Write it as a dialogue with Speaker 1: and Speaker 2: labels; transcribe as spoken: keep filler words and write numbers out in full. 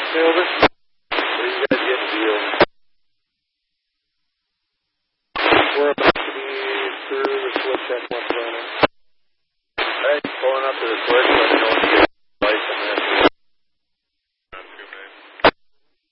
Speaker 1: Silver. What do you guys get to you? We're about to be through the switch at one running. Alright, pulling up to the switch, let me know.